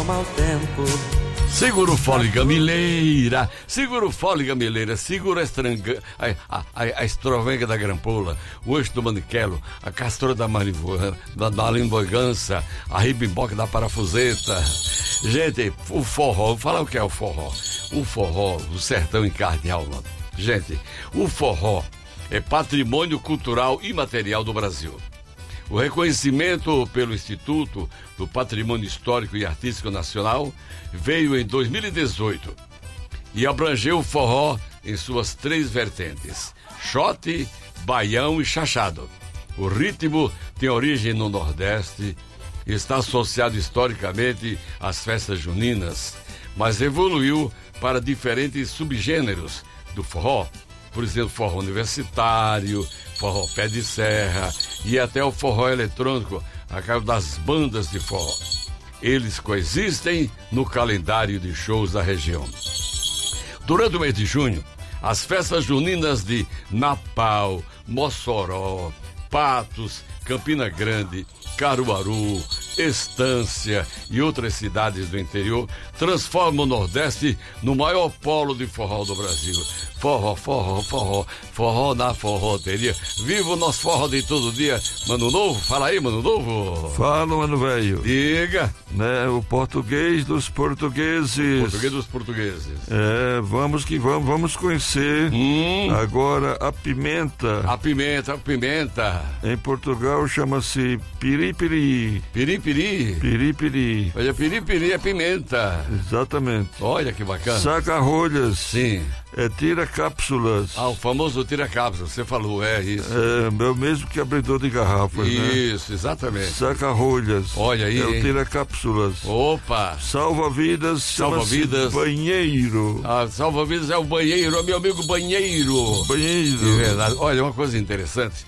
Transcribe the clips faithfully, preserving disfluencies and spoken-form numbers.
mau tempo. Segura o fole, gamileira, segura o fole, gamileira, segura a, estranga, a, a, a, a estrovenga da grampola, o eixo do maniquelo, a castora da, da, da limboigança, a ribimboca da parafuseta. Gente, o forró, vou falar o que é o forró. O forró, o sertão em carne e alma. Gente, o forró é patrimônio cultural imaterial do Brasil. O reconhecimento pelo Instituto do Patrimônio Histórico e Artístico Nacional veio em dois mil e dezoito e abrangeu o forró em suas três vertentes: xote, baião e chachado. O ritmo tem origem no Nordeste e está associado historicamente às festas juninas, mas evoluiu para diferentes subgêneros do forró, por exemplo, forró universitário, forró pé de serra e até o forró eletrônico, a causa das bandas de forró. Eles coexistem no calendário de shows da região. Durante o mês de junho, as festas juninas de Napau, Mossoró, Patos, Campina Grande, Caruaru, Estância e outras cidades do interior transformam o Nordeste no maior polo de forró do Brasil. Forró, forró, forró, forró na forroteria. Viva o nosso forró de todo dia. Mano Novo, fala aí, Mano Novo. Fala, Mano Velho. Diga. Né, o português dos portugueses. Português dos portugueses. É, vamos que vamos, vamos conhecer hum. agora a pimenta. A pimenta, a pimenta. Em Portugal chama-se piripiri. Piripiri? Piripiri. Olha, piripiri é pimenta. Exatamente. Olha que bacana. Saca-rolhas. Sim. É tira-cápsulas. Ah, o famoso tira-cápsulas, você falou, é isso. É, é o mesmo que abridor de garrafas, isso, né? Isso, exatamente. Saca-rolhas. Olha aí. É o tira-cápsulas. Opa! Salva-vidas. Salva-vidas. Banheiro. Ah, salva-vidas é o banheiro, é meu amigo banheiro. Banheiro. É verdade. Olha, uma coisa interessante,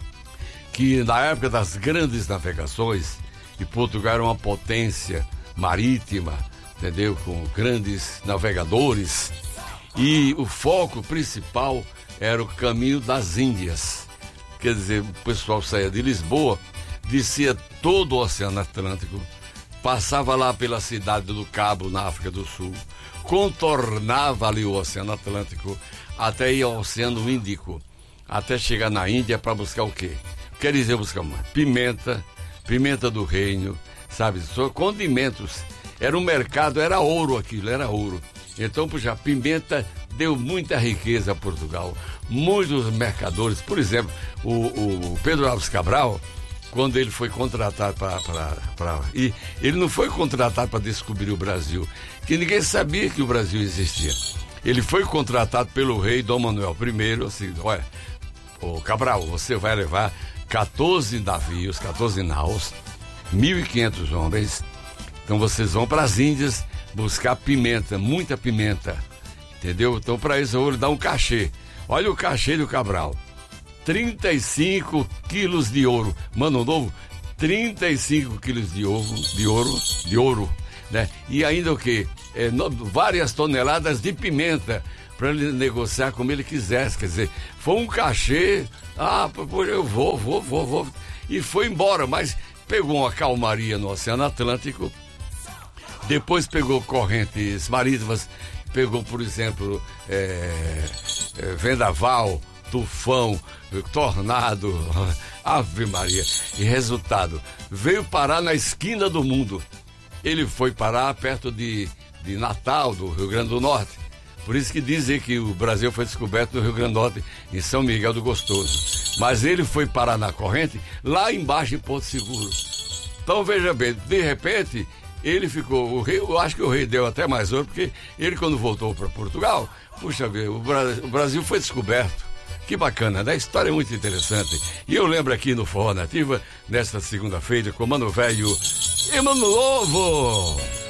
que na época das grandes navegações, e Portugal era uma potência marítima, entendeu? Com grandes navegadores. E o foco principal era o caminho das Índias. Quer dizer, o pessoal saía de Lisboa, descia todo o Oceano Atlântico, passava lá pela cidade do Cabo, na África do Sul, contornava ali o Oceano Atlântico, até ir ao Oceano Índico, até chegar na Índia para buscar o quê? Quer dizer, buscar uma pimenta, pimenta do reino, sabe? Só condimentos. Era um mercado, era ouro aquilo, era ouro. Então, puxa, a pimenta deu muita riqueza a Portugal. Muitos mercadores, por exemplo, o, o Pedro Álvares Cabral, quando ele foi contratado para... E ele não foi contratado para descobrir o Brasil, que ninguém sabia que o Brasil existia. Ele foi contratado pelo rei Dom Manuel I, assim, olha, ô Cabral, você vai levar quatorze navios, quatorze naus, mil e quinhentos homens, então vocês vão para as Índias buscar pimenta, muita pimenta, entendeu? Então para isso eu vou lhe dar um cachê. Olha o cachê do Cabral, trinta e cinco quilos de ouro. Mano Novo, trinta e cinco quilos de ouro, de ouro, de ouro, né? E ainda o quê? É, no, várias toneladas de pimenta para ele negociar como ele quisesse. Quer dizer, foi um cachê, ah, eu vou, vou, vou, vou. E foi embora, mas pegou uma calmaria no Oceano Atlântico. Depois pegou correntes marítimas, pegou, por exemplo, é, é, vendaval, tufão, tornado, Ave Maria. E resultado, veio parar na esquina do mundo. Ele foi parar perto de, de Natal, do Rio Grande do Norte. Por isso que dizem que o Brasil foi descoberto no Rio Grande do Norte, em São Miguel do Gostoso. Mas ele foi parar na corrente, lá embaixo em Porto Seguro. Então, veja bem, de repente... Ele ficou, o rei, eu acho que o rei deu até mais ouro, porque ele quando voltou para Portugal, puxa vida, o Brasil, o Brasil foi descoberto. Que bacana, né? A história é muito interessante. E eu lembro aqui no Forró Nativa, nesta segunda-feira, com Mano Velho e Mano Novo.